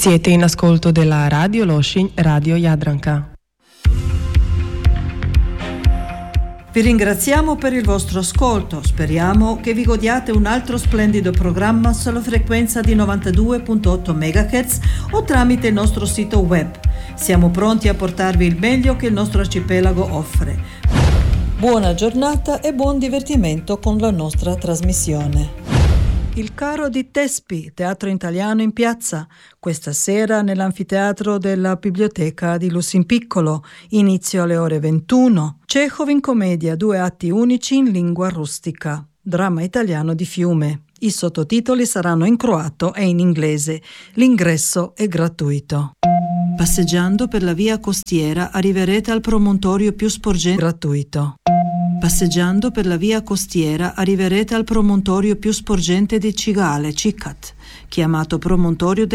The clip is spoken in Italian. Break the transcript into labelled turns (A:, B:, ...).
A: Siete in ascolto della Radio Loshin, Radio Jadranka.
B: Vi ringraziamo per il vostro ascolto, speriamo che vi godiate un altro splendido programma sulla frequenza di 92.8 MHz o tramite il nostro sito web. Siamo pronti a portarvi il meglio che il nostro arcipelago offre. Buona giornata e buon divertimento con la nostra trasmissione. Il Carro di Tespi, teatro italiano in piazza, questa sera nell'anfiteatro della Biblioteca di Lussinpiccolo, inizio alle ore 21. Chekhov in commedia, 2 atti unici in lingua rustica, dramma italiano di Fiume. I sottotitoli saranno in croato e in inglese. L'ingresso è gratuito. Passeggiando per la via costiera arriverete al promontorio più sporgente gratuito. Passeggiando per la via costiera arriverete al promontorio più sporgente di Cigale, Cicat, chiamato promontorio